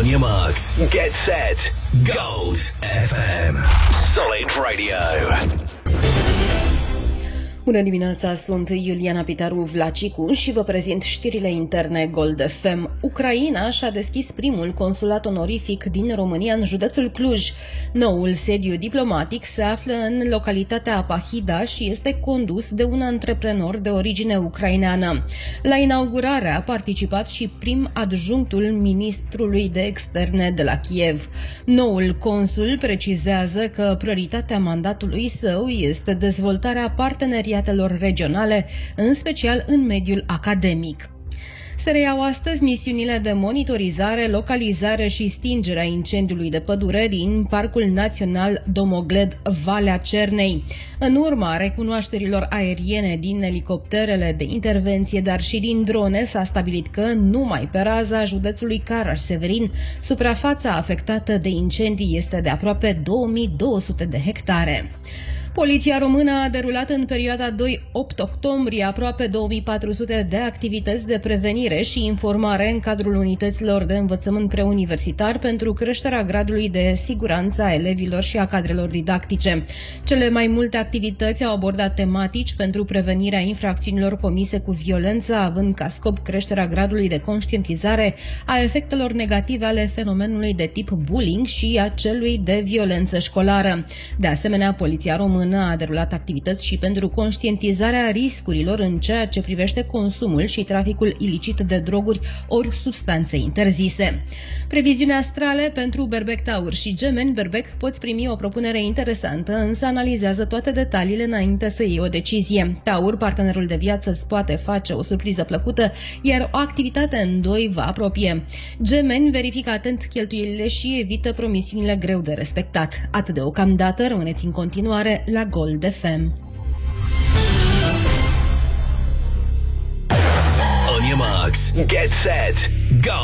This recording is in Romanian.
your marks, get set, Gold FM. Solid Radio. Bună dimineața, sunt Iuliana Pitaru Vlacicu și vă prezint știrile interne Gold FM. Ucraina și-a deschis primul consulat onorific din România în județul Cluj. Noul sediu diplomatic se află în localitatea Apahida și este condus de un antreprenor de origine ucraineană. La inaugurare a participat și prim adjunctul ministrului de externe de la Kiev. Noul consul precizează că prioritatea mandatului său este dezvoltarea parteneriatelor regionale, în special în mediul academic. Se reiau astăzi misiunile de monitorizare, localizare și stingere a incendiului de pădure din Parcul Național Domogled Valea Cernei. În urma recunoașterilor aeriene din elicopterele de intervenție, dar și din drone, s-a stabilit că numai pe raza județului Caraș-Severin, suprafața afectată de incendii este de aproape 2200 de hectare. Poliția română a derulat în perioada 2-8 octombrie aproape 2400 de activități de prevenire și informare în cadrul unităților de învățământ preuniversitar pentru creșterea gradului de siguranță a elevilor și a cadrelor didactice. Cele mai multe activități au abordat tematici pentru prevenirea infracțiunilor comise cu violență, având ca scop creșterea gradului de conștientizare a efectelor negative ale fenomenului de tip bullying și a celui de violență școlară. De asemenea, Poliția română a derulat activități și pentru conștientizarea riscurilor în ceea ce privește consumul și traficul ilicit de droguri ori substanțe interzise. Previziuni astrale pentru Berbec, Taur și Gemeni. Berbec, poți primi o propunere interesantă, însă analizează toate detaliile înainte să iei o decizie. Taur, partenerul de viață îți poate face o surpriză plăcută, iar o activitate în doi vă apropie. Gemeni, verifică atent cheltuielile și evită promisiunile greu de respectat. Atât deocamdată, rămâneți în continuare la Gold FM. On your marks, get set, go!